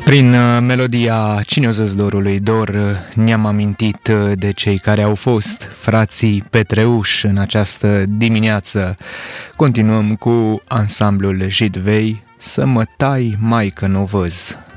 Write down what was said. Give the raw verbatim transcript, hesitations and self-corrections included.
Prin uh, melodia Cine o zis dorului dor uh, ne-am amintit uh, de cei care au fost frații Petreuși în această dimineață. Continuăm cu ansamblul Jidvei, Să mă tai, maică, n-o văz.